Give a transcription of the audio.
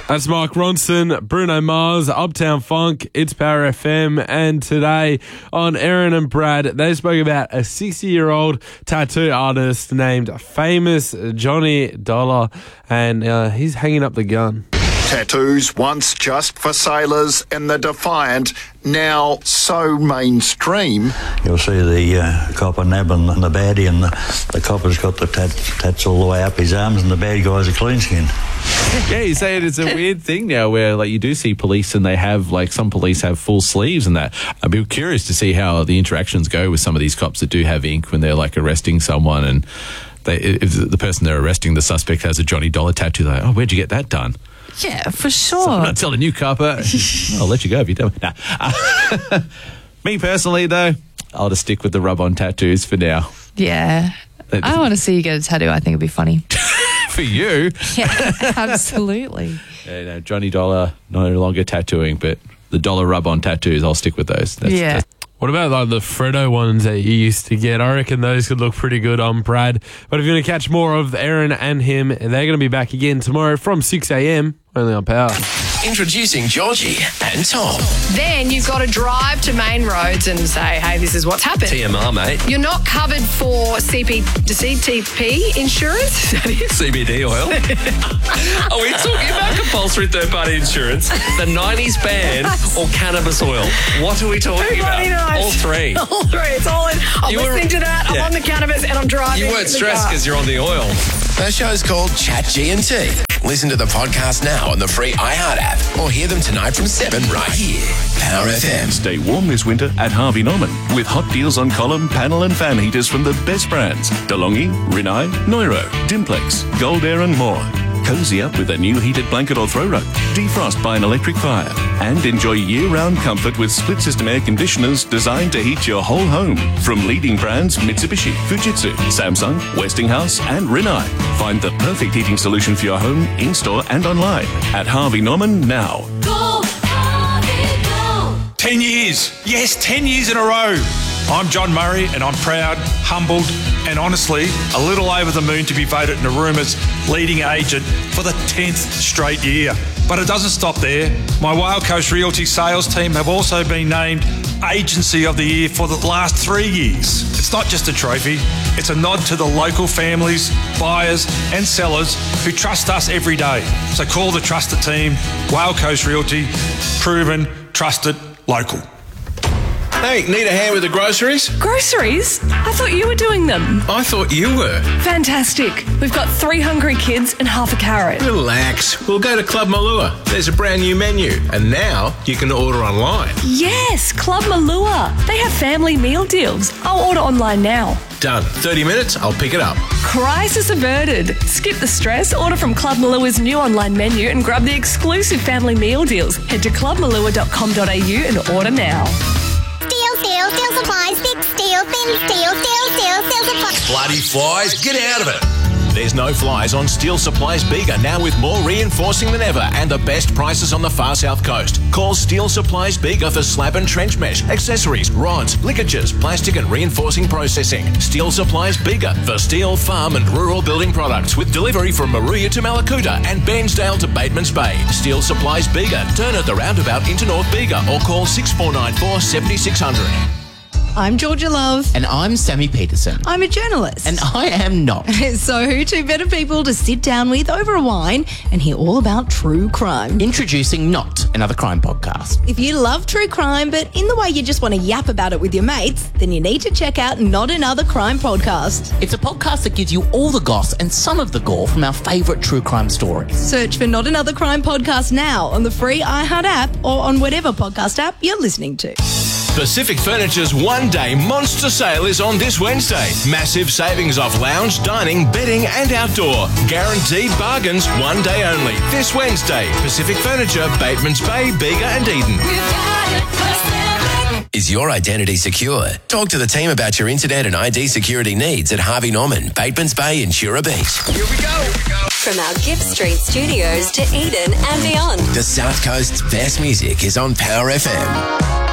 That's Mark Ronson, Bruno Mars, Uptown Funk, It's Power FM, and today on Aaron and Brad, they spoke about a 60-year-old tattoo artist named Famous Johnny Dollar, and he's hanging up the gun. Tattoos once just for sailors and the Defiant, now so mainstream. You'll see the copper nabbing and the baddie, and the copper's got the tats all the way up his arms, and the bad guy's a clean skin. Yeah, you say it's a weird thing now where like you do see police and they have like some police have full sleeves and that. I'd be curious to see how the interactions go with some of these cops that do have ink when they're like arresting someone, and if the person they're arresting, the suspect, has a Johnny Dollar tattoo. They're like, oh, where'd you get that done? Yeah, for sure. So I'm not telling you, copper. I'll let you go if you don't. Nah. Me personally, though, I'll just stick with the rub-on tattoos for now. Yeah. I want to see you get a tattoo. I think it'd be funny. For you? Yeah, absolutely. Yeah, no, Johnny Dollar, no longer tattooing, but the dollar rub-on tattoos, I'll stick with those. Yeah. What about like the Freddo ones that you used to get? I reckon those could look pretty good on Brad. But if you want to catch more of Aaron and him, they're going to be back again tomorrow from 6 a.m. only on Power. Introducing Georgie and Tom. Then you've got to drive to main roads and say, hey, this is what's happened. TMR, mate. You're not covered for CTP insurance? Is that it? CBD oil. Are we talking about compulsory third-party insurance, the 90s ban, or cannabis oil? What are we talking about? Knows. All three. All three. It's all in. I'm listening to that. I'm on the cannabis and I'm driving. You weren't stressed because you're on the oil. That show's called Chat G&T. Listen to the podcast now on the free iHeart app or hear them tonight from 7 right here. Power FM. Stay warm this winter at Harvey Norman with hot deals on column, panel and fan heaters from the best brands. DeLonghi, Rinnai, Neuro, Dimplex, Gold Air and more. Cozy up with a new heated blanket or throw rug. Defrost by an electric fire. And enjoy year-round comfort with split-system air conditioners designed to heat your whole home. From leading brands Mitsubishi, Fujitsu, Samsung, Westinghouse and Rinnai. Find the perfect heating solution for your home, in-store and online at Harvey Norman now. Go, Harvey, go. 10 years. Yes, 10 years in a row. I'm John Murray and I'm proud, humbled and honestly a little over the moon to be voted Nauruma's leading agent for the 10th straight year. But it doesn't stop there. My Whale Coast Realty sales team have also been named Agency of the Year for the last 3 years. It's not just a trophy, it's a nod to the local families, buyers and sellers who trust us every day. So call the trusted team, Whale Coast Realty, proven, trusted, local. Hey, need a hand with the groceries? Groceries? I thought you were doing them. I thought you were. Fantastic. We've got 3 hungry kids and half a carrot. Relax. We'll go to Club Malua. There's a brand new menu. And now you can order online. Yes, Club Malua. They have family meal deals. I'll order online now. Done. 30 minutes, I'll pick it up. Crisis averted. Skip the stress, order from Club Malua's new online menu and grab the exclusive family meal deals. Head to clubmalua.com.au and order now. Steel supplies, big steel, thin steel supplies. Bloody flies, get out of it. There's no flies on Steel Supplies Bega, now with more reinforcing than ever and the best prices on the far south coast. Call Steel Supplies Bega for slab and trench mesh, accessories, rods, ligatures, plastic and reinforcing processing. Steel Supplies Bega for steel, farm and rural building products with delivery from Maruya to Malakuta and Bairnsdale to Batemans Bay. Steel Supplies Bega. Turn at the roundabout into North Bega or call 6494 7600. I'm Georgia Love. And I'm Sammy Peterson. I'm a journalist. And I am not. So who two better people to sit down with over a wine and hear all about true crime? Introducing Not, another crime podcast. If you love true crime, but in the way you just want to yap about it with your mates, then you need to check out Not Another Crime Podcast. It's a podcast that gives you all the goss and some of the gore from our favourite true crime stories. Search for Not Another Crime Podcast now on the free iHeart app or on whatever podcast app you're listening to. Pacific Furniture's one-day monster sale is on this Wednesday. Massive savings off lounge, dining, bedding and outdoor. Guaranteed bargains one day only. This Wednesday, Pacific Furniture, Batemans Bay, Bega and Eden. Is your identity secure? Talk to the team about your internet and ID security needs at Harvey Norman, Batemans Bay and Shura Beach. Here we go. From our Gift Street studios to Eden and beyond. The South Coast's best music is on Power FM.